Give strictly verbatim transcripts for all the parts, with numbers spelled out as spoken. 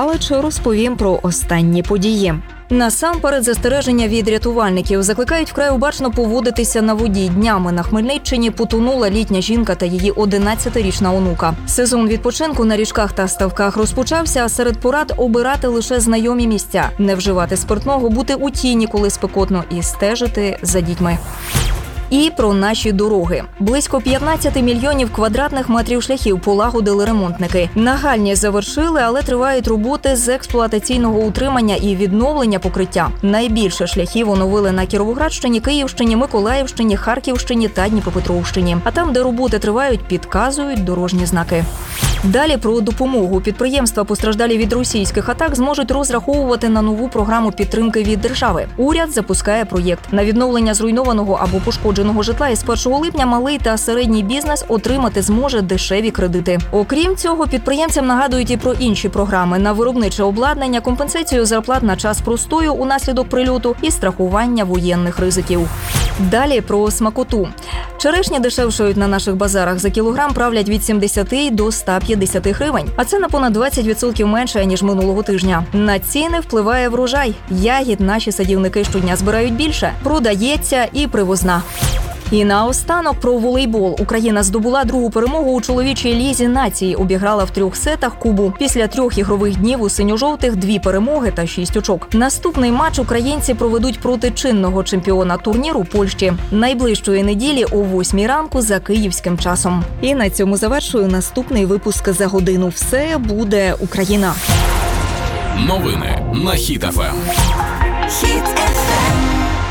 Галич розповім про останні події. Насамперед застереження від рятувальників. Закликають вкрай обачно поводитися на воді. Днями на Хмельниччині потонула літня жінка та її одинадцятирічна онука. Сезон відпочинку на річках та ставках розпочався, а серед порад обирати лише знайомі місця, не вживати спиртного, бути у тіні, коли спекотно, і стежити за дітьми. І про наші дороги. Близько п'ятнадцять мільйонів квадратних метрів шляхів полагодили ремонтники. Нагальні завершили, але тривають роботи з експлуатаційного утримання і відновлення покриття. Найбільше шляхів оновили на Кіровоградщині, Київщині, Миколаївщині, Харківщині та Дніпропетровщині. А там, де роботи тривають, підказують дорожні знаки. Далі про допомогу. Підприємства, постраждалі від російських атак, зможуть розраховувати на нову програму підтримки від держави. Уряд запускає проєкт. На відновлення зруйнованого або пошкодженого житла із першого липня малий та середній бізнес отримати зможе дешеві кредити. Окрім цього, підприємцям нагадують і про інші програми – на виробниче обладнання, компенсацію зарплат на час простою унаслідок прильоту і страхування воєнних ризиків. Далі про смакоту. Черешні дешевшають на наших базарах. За кілограм правлять від сімдесяти до ста п'ятдесяти гривень. А це на понад двадцять відсотків менше, ніж минулого тижня. На ціни впливає врожай. Ягід наші садівники щодня збирають більше. Продається і привозна. І наостанок про волейбол. Україна здобула другу перемогу у чоловічій лізі нації. Обіграла в трьох сетах Кубу. Після трьох ігрових днів у синьо-жовтих дві перемоги та шість очок. Наступний матч українці проведуть проти чинного чемпіона турніру Польщі. Найближчої неділі о восьмій ранку за київським часом. І на цьому завершую наступний випуск «За годину». Все буде Україна. Новини на Хіт еф ем. Хіт еф ем.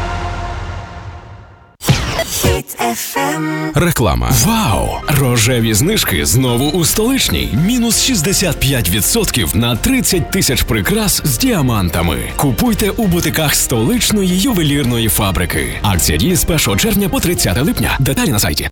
Хіт еф ем. Реклама. Вау! Рожеві знижки знову у столичній. Мінус шістдесят п'ять відсотків на тридцять тисяч прикрас з діамантами. Купуйте у бутиках столичної ювелірної фабрики. Акція діє з першого червня по тридцяте липня. Деталі на сайті.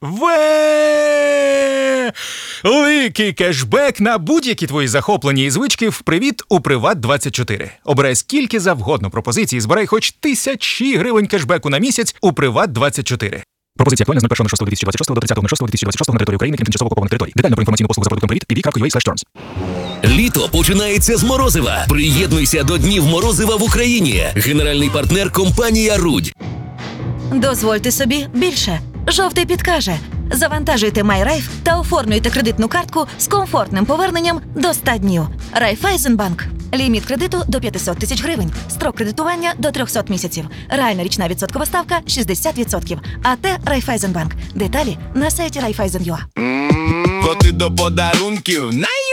Великий кешбек на будь-які твої захоплення і звички в «Привіт» у Приват двадцять чотири. Обирай скільки завгодно пропозицій, збирай хоч тисячі гривень кешбеку на місяць у Приват двадцять чотири. Пропозиція актуальна з першого шостого дві тисячі двадцять шостого до тридцятого шостого дві тисячі двадцять шостого на території України, крім тимчасово окупованих територій. Детально про інформаційну послугу за продуктом «Привіт» пі бі крапка ю а слеш термс. Літо починається з морозива. Приєднуйся до Днів морозива в Україні. Генеральний партнер – компанія «Рудь». Дозвольте собі більше. Жовтий підкаже. Завантажуйте MyRaiff та оформлюйте кредитну картку з комфортним поверненням до ста днів. Райфайзенбанк. Ліміт кредиту до п'ятсот тисяч гривень. Строк кредитування до триста місяців. Реальна річна відсоткова ставка шістдесят відсотків. АТ Райфайзенбанк. Деталі на сайті райфайзен крапка ю а. Коти до подарунків най